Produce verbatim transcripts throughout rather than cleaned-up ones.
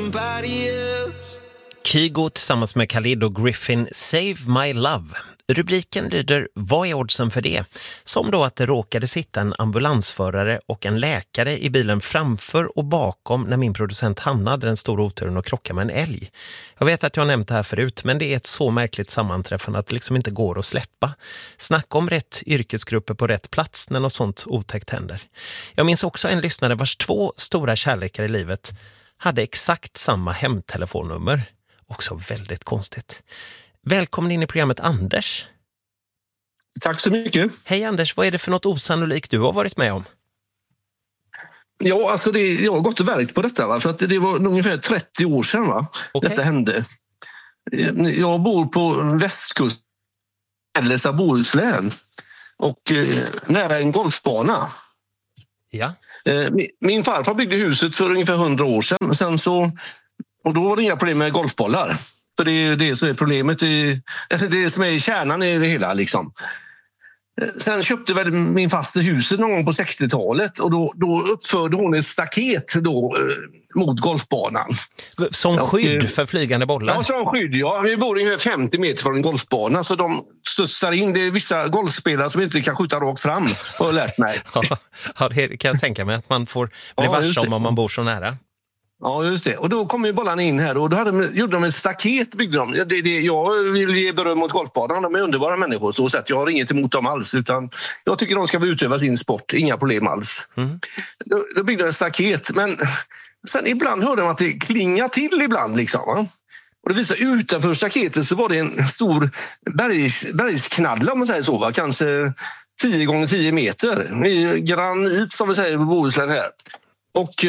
somebody else. Kygo tillsammans med Khalid och Griffin, Save My Love. Rubriken lyder, vad är oddsen för det? Som då att det råkade sitta en ambulansförare och en läkare i bilen framför och bakom när min producent Hanna hade den stora oturen och krockade med en älg. Jag vet att jag har nämnt det här förut, men det är ett så märkligt sammanträffande att det liksom inte går att släppa. Snacka om rätt yrkesgrupper på rätt plats när något sånt otäckt händer. Jag minns också en lyssnare vars två stora kärlekar i livet hade exakt samma hemtelefonnummer. Också väldigt konstigt. Välkommen in i programmet, Anders. Tack så mycket. Hej Anders, vad är det för något osannolikt du har varit med om? Ja, alltså det, jag har gått och verkt på detta. Va? För att det var ungefär trettio år sedan va? Okay. Detta hände. Jag bor på västkusten, Ellesa Bohuslän. Och eh, nära en golfbana. Ja. Eh, min, min farfar byggde huset för ungefär hundra år sedan. Sen så, och då var det inga problem med golfbollar. För det är det som är problemet, i, det som är kärnan i det hela. Liksom. Sen köpte väl min faster huset någon gång på sextiotalet och då, då uppförde hon ett staket då, eh, mot golfbanan. Som skydd och, för flygande bollar? Ja, som skydd. Ja. Vi bor ungefär femtio meter från en golfbana så de studsar in. Det är vissa golfspelare som inte kan skjuta rakt fram, har jag lärt mig. Ja, det kan jag tänka mig att man får bli ja, varse om om man bor så nära. Ja, just det. Och då kom ju bollarna in här och då hade de, gjorde de ett staket, byggde de. Det, det, jag vill ge beröm mot golfbanan, de är underbara människor så sätt. Jag har inget emot dem alls utan jag tycker de ska utöva sin sport, inga problem alls. Mm. Då, då byggde de ett staket, men sen ibland hörde de att det klingar till ibland liksom. Va? Och det visade utanför staketet så var det en stor bergs, bergsknalle om man säger så, va? Kanske tio gånger tio meter. I granit som vi säger på Bohuslän här. Och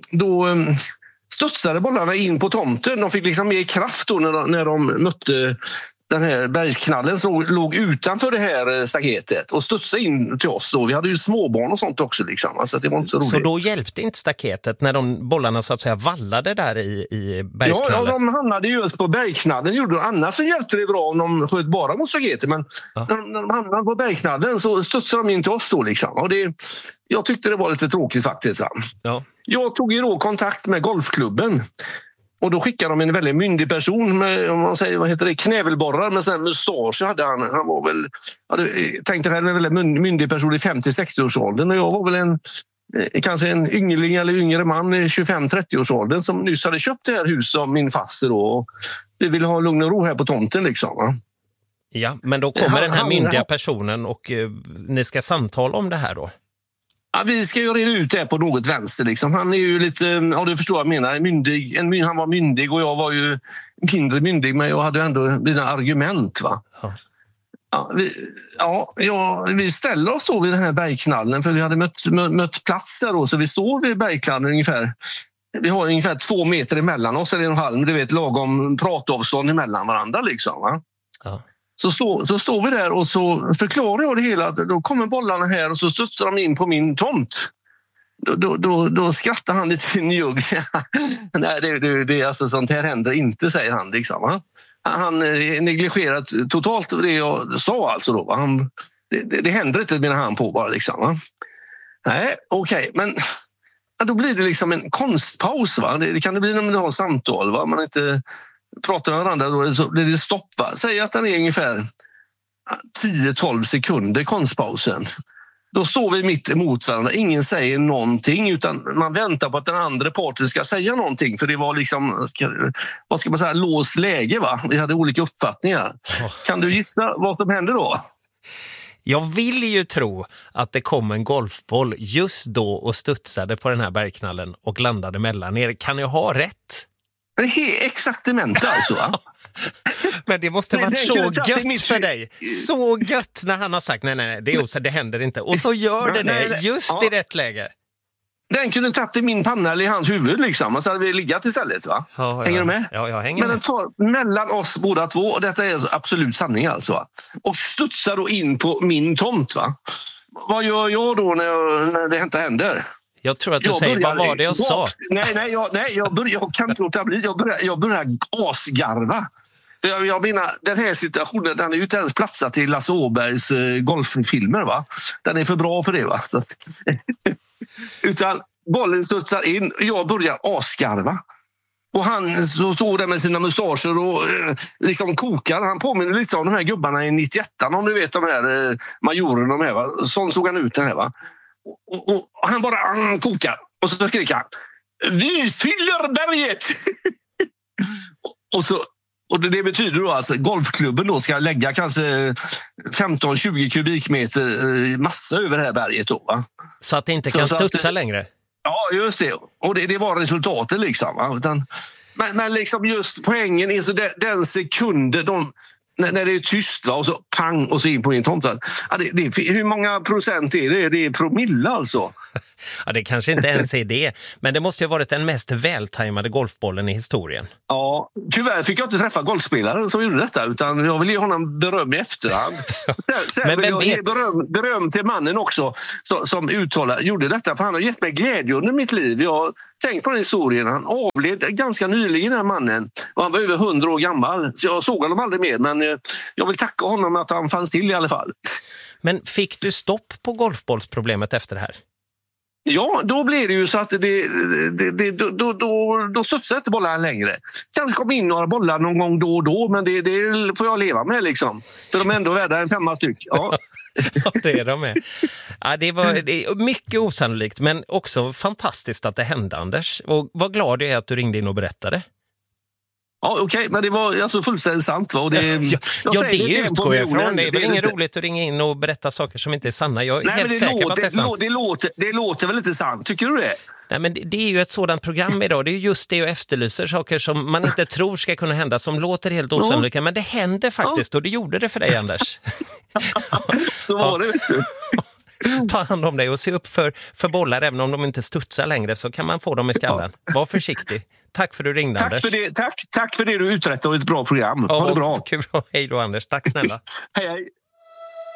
då studsade bollarna in på tomten. De fick liksom mer kraft då när de, när de mötte den här bergsknallen som låg utanför det här staketet och studsade in till oss då. Vi hade ju småbarn och sånt också liksom. Alltså det var inte så roligt. Så då hjälpte inte staketet när de bollarna så att säga vallade där i, i bergsknallen? Ja, ja, de hamnade just på bergsknallen. Gjorde. Annars så hjälpte det bra om de sköt bara mot staketet. Men ja. när, de, när de hamnade på bergsknallen så studsade de in till oss då liksom. Och det, jag tyckte det var lite tråkigt faktiskt. Ja. Jag tog ju då kontakt med golfklubben. Och då skickade de en väldigt myndig person med, om man säger, vad heter det, knävelborrar med sån mustasch hade han. Han var väl, jag tänkte själv en väldigt myndig person i femtio-sextio-årsåldern och jag var väl en, kanske en yngling eller yngre man i tjugofem-trettio-årsåldern som nyss hade köpt det här huset av min faster då. Och vi ville ha lugn och ro här på tomten liksom. Va? Ja, men då kommer den här myndiga personen och uh, ni ska samtala om det här då? Ja, vi ska ju reda ut det på något vänster. Liksom. Han är ju lite, ja du förstår vad jag menar, myndig. En, han var myndig och jag var ju mindre myndig men jag hade ändå mina argument. Va? Ja. Ja, vi, ja, ja, vi ställer oss då vid den här bergknallen för vi hade mött, mött, mött plats där då så vi står vid bergknallen ungefär. Vi har ungefär två meter emellan oss eller en halv, du vet lagom pratavstånd emellan varandra liksom. Va? Ja. Så, stå, så står vi där och så förklarar jag det hela. Då kommer bollarna här och så studsar de in på min tomt. Då, då, då, då skrattar han lite njugg. Nej, det, det, det är alltså sånt här händer inte, säger han. Liksom, va? Han negligerat totalt det jag sa alltså då. Han, det, det, det händer inte, menar han på bara. Liksom, va? Nej, okej, okay, men ja, då blir det liksom en konstpaus. Va? Det, det kan det bli när man har samtal. Va? Man inte... pratar med varandra då, så blir det stopp. Säg att den är ungefär tio tolv sekunder konstpausen. Då står vi mitt emot varandra. Ingen säger någonting utan man väntar på att den andra parten ska säga någonting. För det var liksom, vad ska man säga, låst läge va? Vi hade olika uppfattningar. Oh. Kan du gissa vad som hände då? Jag vill ju tro att det kom en golfboll just då och studsade på den här bergknallen och landade mellan er. Kan jag ha rätt? Det är exaktamente alltså. Va? Men det måste ha varit så gött mitt... för dig. Så gött när han har sagt nej, nej, nej, det, är osa, det händer inte. Och så gör det det just ja. i rätt läge. Den kunde tagit i min panna eller i hans huvud liksom. Och så hade vi liggat istället va? Ja, ja. Hänger du med? Ja, jag hänger Men med. den tar mellan oss båda två och detta är absolut sanning alltså. Va? Och studsar då in på min tomt va? Vad gör jag då när, jag, när det inte händer? Jag tror att du jag säger, börjar, vad var det jag bak, sa? Nej, nej, jag, nej jag, börjar, jag kan inte låta bli. Jag börjar, jag börjar asgarva. Jag, jag menar, den här situationen, den är ju inte ens platsat till Lasse Åbergs uh, golffilmer va? Den är för bra för det va? Utan bollen studsar in och jag börjar asgarva. Och han så står där med sina mustascher och eh, liksom kokar. Han påminner lite om de här gubbarna i nittioett, om du vet de här eh, majorerna. De här, va? Sån såg han ut den här, va? Och, och, och han bara han kokar. Och så skriker han: vi fyller berget! och, och så Och det betyder då alltså golfklubben då ska lägga kanske femton tjugo kubikmeter massa över det här berget då, va? Så att det inte kan så, studsa så att, längre. Ja, just det. Och det, det var resultatet liksom, va? Utan, men, men liksom just poängen är så den, den sekunden de, när, när det är tyst, va? Och så pang och så in på en tomte. Ja, det, det, hur många procent är det? Det är promille alltså. Ja, det kanske inte ens är det. Men det måste ju ha varit den mest vältajmade golfbollen i historien. Ja, tyvärr fick jag inte träffa golfspelaren som gjorde detta, utan jag vill ge honom beröm i efterhand. Sen, sen Men vill vem jag ge vet? beröm, beröm till mannen också som, som uttalade, gjorde detta, för han har gett mig glädje under mitt liv. Jag har tänkt på den historien. Han avled ganska nyligen, den här mannen. Och han var över hundra år gammal. Så jag såg honom aldrig mer, men eh, jag vill tacka honom att han fanns till i alla fall. Men fick du stopp på golfbollsproblemet efter det här? Ja, då blir det ju så att det, det, det, då, då, då, då studsar inte bollarna längre. Kanske kommer in några bollar någon gång då och då, men det, det får jag leva med liksom. För de är ändå värda en femma styck. Ja. Ja, det är de med. Ja, det var det är mycket osannolikt, men också fantastiskt att det hände, Anders. Och vad glad jag är att du ringde in och berättade. Ja, okej, okay, men det var alltså fullständigt sant, va? Och det, ja, ja, det utgår jag ifrån. Det är väl det inget lite... roligt att ringa in och berätta saker som inte är sanna. Jag är Nej, helt men det säker låter, på att det är sant. Det låter, det låter väl inte sant, tycker du det? Nej, men det är ju ett sådant program idag. Det är just det jag efterlyser, saker som man inte tror ska kunna hända, som låter helt osannolika. Men det händer faktiskt, och det gjorde det för dig, Anders. Så var det, vet du. Ta hand om dig och se upp för, för bollar, även om de inte studsar längre, så kan man få dem i skallen. Var försiktig. Tack för att du ringde, tack Anders. För det, tack, tack för det du uträttade och ett bra program. Ha Ja, det bra. Kul. Hej då, Anders. Tack snälla. Hej, hej.